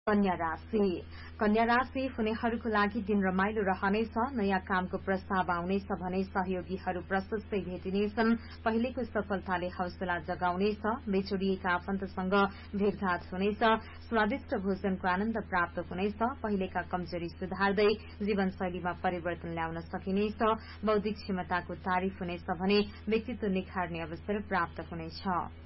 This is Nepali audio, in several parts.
कन्या राशि हुनेहरूको लागि दिन रमाइलो रहनेछ। नयाँ कामको प्रस्ताव आउनेछ भने सहयोगीहरू प्रशस्तै भेटिनेछन्। पहिलेको सफलताले हौसला जगाउनेछ। बेछोडिएका आफन्तसँग भेटघाट हुनेछ। स्वादिष्ट भोजनको आनन्द प्राप्त हुनेछ। पहिलेका कमजोरी सुधार्दै जीवनशैलीमा परिवर्तन ल्याउन सकिनेछ। बौद्धिक क्षमताको तारिफ हुनेछ भने व्यक्तित्व निखार्ने अवसर प्राप्त हुनेछ।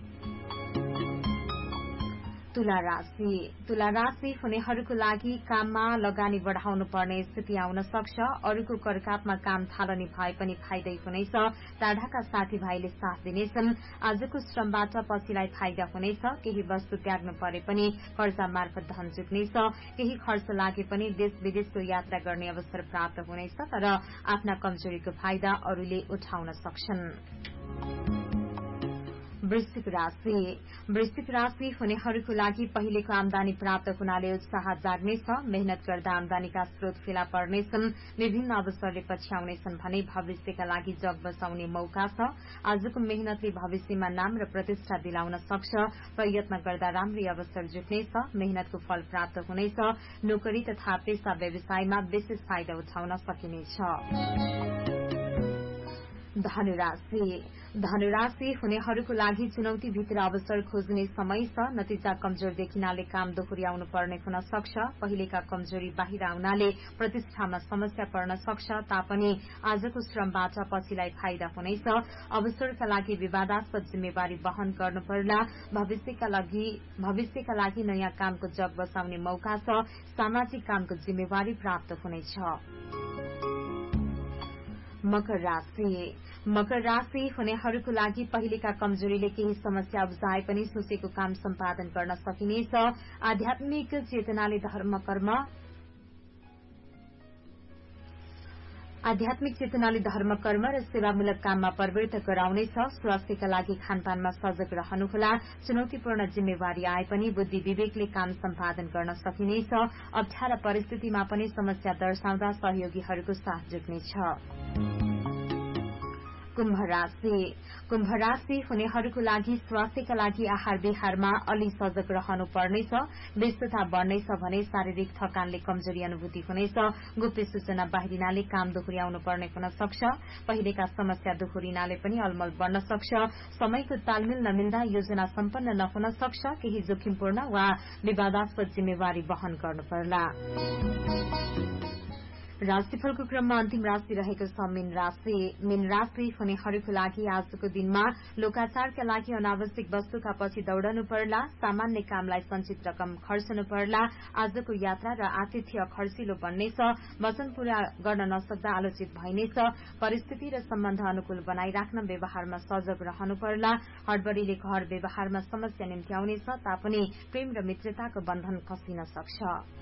तुला राशि हुनेहरूको लागि काममा लगानी बढ़ाउनु पर्ने स्थिति आउन सक्छ। अरूको करकापमा काम थालनी भए पनि फाइदै हुनेछ। टाढाका साथीभाइले साथ दिनेछन्। आजको श्रमबाट पछिलाई फाइदा हुनेछ। केही वस्तु त्याग्नु परे पनि कर्जा मार्फत धन जुट्नेछ। केही खर्च लागे पनि देश विदेशको यात्रा गर्ने अवसर प्राप्त हुनेछ। तर आफ्ना कमजोरीको फाइदा अरूले उठाउन सक्छन्। वृश्चिक राशि हुनेहरूको लागि पहिलेको आमदानी प्राप्त हुनाले उत्साह जाग्नेछ। मेहनत गर्दा आमदानीका स्रोत फेला पर्नेछन्। विभिन्न अवसरले पछ्याउनेछन् भने भविष्यका लागि जग बसाउने मौका छ। आजको मेहनतले भविष्यमा नाम र प्रतिष्ठा दिलाउन सक्छ। प्रयत्न गर्दा राम्रै अवसर जुट्नेछ। मेहनतको फल प्राप्त हुनेछ। नोकरी तथा पेशा व्यवसायमा विशेष फाइदा उठाउन सकिनेछ। धनुराशि हुनेहरूको लागि चुनौतीभित्र अवसर खोज्ने समय छ। नतिजा कमजोर देखिनाले काम दोहोर्याउनु पर्ने हुन सक्छ। पहिलेका कमजोरी बाहिर आउनाले प्रतिष्ठामा समस्या पर्न सक्छ। तापनि आजको श्रमबाट पछिलाई फाइदा हुनेछ। अवसरका लागि विवादास्पद जिम्मेवारी वहन गर्नु पर्ला। भविष्यका लागि नयाँ कामको जग बसाउने मौका छ। सामाजिक कामको जिम्मेवारी प्राप्त हुनेछ। मकर राशि हुनेहरूको लागि पहिलेका कमजोरीले केही समस्या उब्जाए पनि सोचेको काम सम्पादन गर्न सकिनेछ। आध्यात्मिक चेतनाले धर्म कर्म र सेवामूलक काममा प्रवृत्त गराउनेछ। स्वास्थ्यका लागि खानपानमा सजग रहनुहोला। चुनौतीपूर्ण जिम्मेवारी आए पनि बुद्धि विवेकले काम सम्पादन गर्न सकिनेछ। अप्ठ्यारा परिस्थितिमा पनि समस्या दर्शाउँदा सहयोगीहरूको साथ जुट्नेछ। कुम्भ राशि हुनेहरूको लागि स्वास्थ्यका लागि आहार विहारमा अलि सजग रहनु पर्नेछ। व्यस्तता बढ़नेछ भने शारीरिक थकानले कमजोरी अनुभूति हुनेछ। गुप्त सूचना बाहिरिनाले काम दोहोर्याउनु पर्ने हुन सक्छ। पहिलेका समस्या दोहोरिनाले पनि अलमल बढ़न सक्छ। समयको तालमेल नमिल्दा योजना सम्पन्न नहुन सक्छ। केही जोखिमपूर्ण वा विवादास्पद जिम्मेवारी वहन गर्नु पर्ला। राशिफलको क्रममा अन्तिम राशि रहेको छ मीन राशि हुनेहरूको लागि आजको दिनमा लोकाचारका लागि अनावश्यक वस्तुका पछि दौड़नु पर्ला। सामान्य कामलाई संचित रकम खर्चनु पर्ला। आजको यात्रा र आतिथ्य खर्चिलो बन्नेछ। वचन पूरा गर्न नसक्दा आलोचित भइनेछ। परिस्थिति र सम्बन्ध अनुकूल बनाइराख्न व्यवहारमा सजग रहनु पर्ला। हड़बड़ीले घर व्यवहारमा समस्या निम्त्याउनेछ। तापनि प्रेम र मित्रताको बन्धन खसिन सक्छ।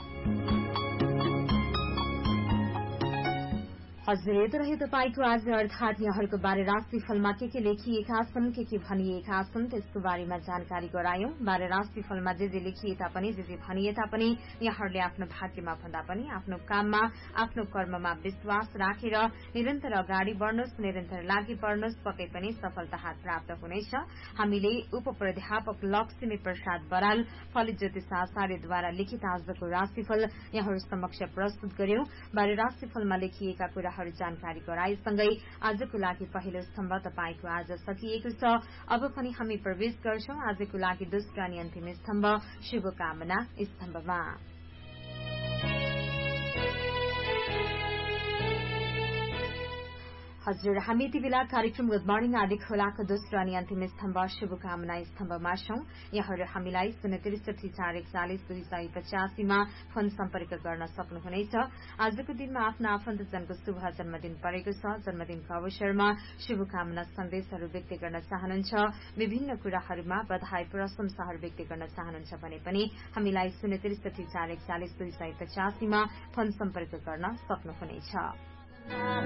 हजुर यो त रह्यो तपाईको आज अर्थात यहाँहरूको बारे राशिफलमा के लेखिएका छन्, के भनिएका छन् त्यसको बारेमा जानकारी गरायौं। बारे राशिफलमा जे लेखिए तापनि जे भनिए तापनि यहाँहरूले आफ्नो भाग्यमा भन्दा पनि आफ्नो काममा आफ्नो कर्ममा विश्वास राखेर निरन्तर अगाडि बढ्नुहोस्, निरन्तर लागि पर्नुहोस्, पक्कै पनि सफलता हात प्राप्त हुनेछ। हामीले उपप्राध्यापक लक्ष्मी प्रसाद बराल फलित ज्योतिष आचार्यद्वारा लिखित आजको राशिफल यहाँहरू समक्ष प्रस्तुत गर्यौं। बारे राशिफलमा लेखिएका कुरा जानकारी गराएसँगै आजको लागि पहिलो स्तम्भ तपाईको आज सकिएको छ। अब पनि हामी प्रवेश गर्छौं आजको लागि दोस्रो अनि अन्तिम स्तम्भ शुभकामना स्तम्भमा। हजुर हामी यति बेला कार्यक्रम गुड मर्निङ आदि खोलाको दोस्रो अनि अन्तिम स्तम्भ शुभकामना स्तम्भमा छौं। यहाँहरू हामीलाई 063 मा फोन सम्पर्क गर्न सक्नुहुनेछ। आजको दिनमा आफ्ना आफन्तजनको शुभ जन्मदिन परेको छ। जन्मदिनको अवसरमा शुभकामना सन्देशहरू व्यक्त गर्न चाहनुहुन्छ, विभिन्न कुराहरूमा बधाई प्रशंसाहरू व्यक्त गर्न चाहनुहुन्छ भने पनि हामीलाई 063 मा फोन सम्पर्क गर्न सक्नुहुनेछ।